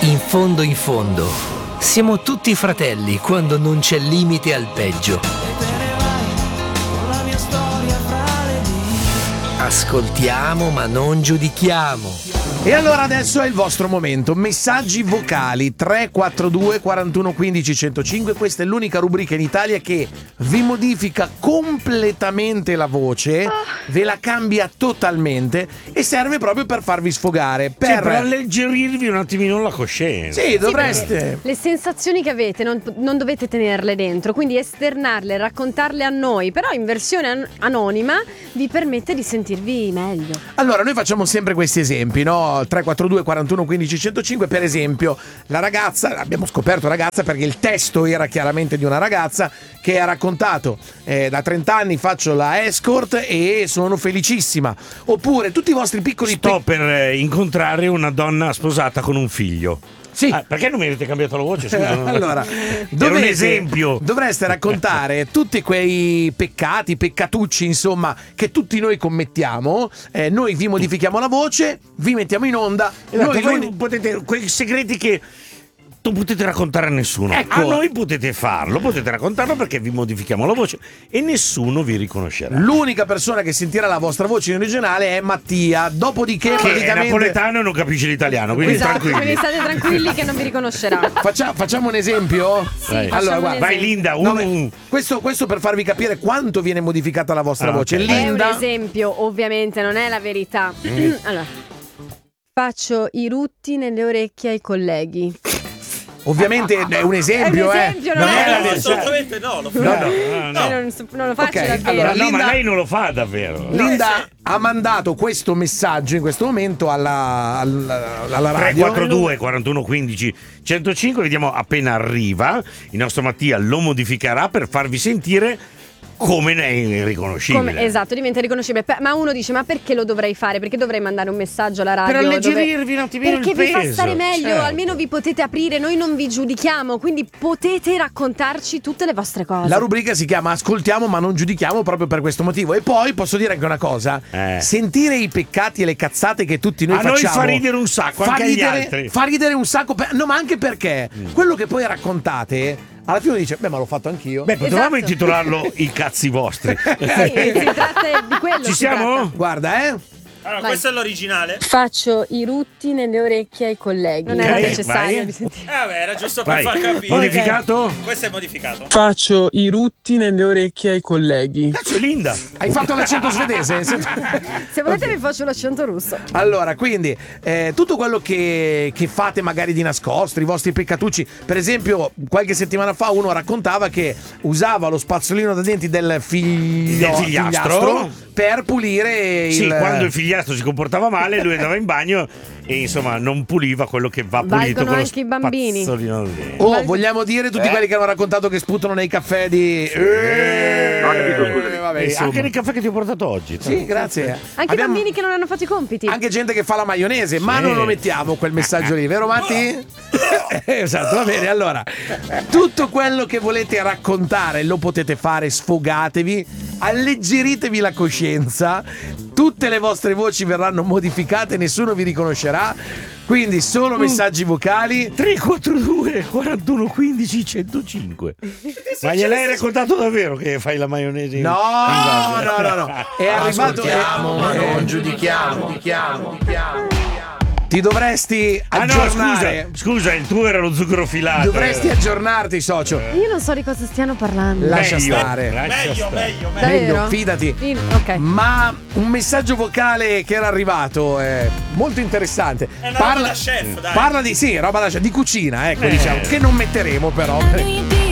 in fondo, siamo tutti fratelli quando non c'è limite al peggio. Ascoltiamo ma non giudichiamo. E allora adesso è il vostro momento. Messaggi vocali 342 41 15 105. Questa è l'unica rubrica in Italia che vi modifica completamente la voce, ve la cambia totalmente e serve proprio per farvi sfogare, per alleggerirvi un attimino la coscienza. Sì, dovreste. Le sensazioni che avete non dovete tenerle dentro, quindi esternarle, raccontarle a noi, però in versione anonima vi permette di sentirvi meglio. Allora, noi facciamo sempre questi esempi, no? 342 41 15 105. Per esempio, la ragazza, abbiamo scoperto ragazza perché il testo era chiaramente di una ragazza che ha raccontato da 30 anni faccio la escort e sono felicissima. Oppure tutti i vostri piccoli sto per incontrare una donna sposata con un figlio. Sì. Perché non mi avete cambiato la voce? Scusa, allora, un esempio. Dovreste raccontare tutti quei peccati, peccatucci, insomma, che tutti noi commettiamo. Noi vi modifichiamo la voce, vi mettiamo in onda. Esatto, voi potete, quei segreti che non potete raccontare a nessuno. Ecco. A noi potete farlo, potete raccontarlo perché vi modifichiamo la voce e nessuno vi riconoscerà. L'unica persona che sentirà la vostra voce in originale è Mattia. Dopodiché che praticamente è napoletano e non capisce l'italiano, quindi esatto, tranquilli. quindi state tranquilli che non vi riconoscerà. Facciamo un esempio? Sì, allora, guarda, vai Linda, questo per farvi capire quanto viene modificata la vostra voce. Okay. Linda, È un esempio, ovviamente non è la verità. Allora, faccio i rutti nelle orecchie ai colleghi. ovviamente è un esempio, È un esempio, non è la la assolutamente no, lo No, no. Non lo faccio Ok, davvero. allora, No, Linda- ma lei non lo fa davvero. Linda ha mandato questo messaggio in questo momento alla radio. 342 41 15 105, vediamo appena arriva. Il nostro Mattia lo modificherà per farvi sentire come ne è irriconoscibile. Esatto, diventa riconoscibile. Ma uno dice: ma perché lo dovrei fare? Perché dovrei mandare un messaggio alla radio? Per alleggerirvi un attimino perché il vi fa peso. stare meglio, Certo. almeno vi potete aprire, noi non vi giudichiamo, quindi potete raccontarci tutte le vostre cose. La rubrica si chiama Ascoltiamo ma non giudichiamo proprio per questo motivo. E poi posso dire anche una cosa: sentire i peccati e le cazzate che tutti noi facciamo noi fa ridere un sacco, anche agli altri. Fa ridere un sacco, no, ma anche perché quello che poi raccontate alla fine dice: beh, ma l'ho fatto anch'io. Beh, potevamo Esatto. intitolarlo I cazzi vostri. Sì, si tratta di quello. Ci siamo? Guarda, Allora, Vai. questo è l'originale. Faccio i rutti nelle orecchie ai colleghi. Non era Ok, necessario vai. di sentire. Vabbè, era giusto per Vai. far capire. Modificato? Questo è modificato. Faccio i rutti nelle orecchie ai colleghi. Cazzo, è Linda. hai fatto l'accento svedese? Se volete vi faccio l'accento russo. Allora, quindi tutto quello che fate magari di nascosto, i vostri peccatucci. Per esempio, qualche settimana fa uno raccontava che usava lo spazzolino da denti del figliastro per pulire Sì, il... quando il figliastro si comportava male, lui andava in bagno e insomma non puliva quello che va pulito Valgono con lo anche i bambini. spazzolino da denti. Oh, vogliamo dire tutti quelli che hanno raccontato che sputano nei caffè di... vabbè, insomma. Anche nel caffè che ti ho portato oggi. Sì, grazie. Anche i bambini che non hanno fatto i compiti. Anche gente che fa la maionese, ma non lo mettiamo quel messaggio lì, vero Matti? Esatto, va bene. Allora, tutto quello che volete raccontare lo potete fare, sfogatevi, alleggeritevi la coscienza, tutte le vostre voci verranno modificate, nessuno vi riconoscerà, quindi solo messaggi vocali. 342 41 15 105. Ma gliel'hai raccontato davvero che fai la maionese? No. È arrivato. Ma non giudichiamo. Ti dovresti aggiornare. No, scusa, il tuo era lo zucchero filato. Dovresti aggiornarti, socio. Io non so di cosa stiano parlando. Lascia stare. Meglio. Davvero? Fidati. Ok. Ma un messaggio vocale che era arrivato è molto interessante. È una roba da chef, dai. Parla di roba da chef, di cucina, ecco, diciamo, che non metteremo però.